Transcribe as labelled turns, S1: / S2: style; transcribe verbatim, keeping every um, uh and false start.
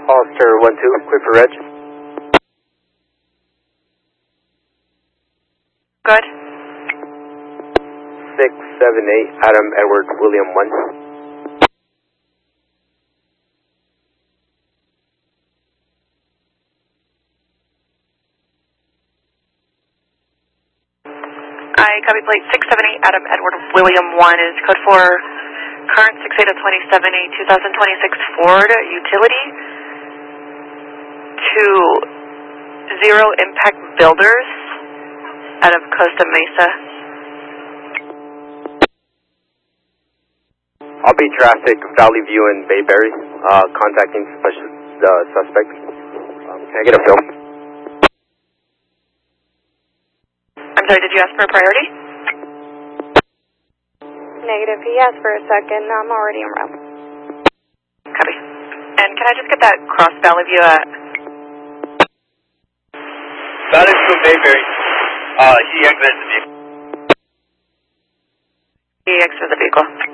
S1: Foster one two, clear for reg.
S2: Good.
S1: six seven eight, Adam Edward William one.
S2: I copy plate six seven eight, Adam Edward William one is code for current six eight of twenty-seven, a two thousand twenty-six Ford utility to Zero Impact Builders out of Costa Mesa.
S1: I'll be traffic, Valley View and Bayberry, uh, contacting special, the suspect. Um, can I get a film?
S2: I'm sorry, did you ask for a priority?
S3: Negative. He asked for a second. I'm already en route.
S2: Copy. And can I just get that cross Valley View at?
S1: Valley View Bayberry. Uh, he exited the vehicle.
S2: He exited the vehicle.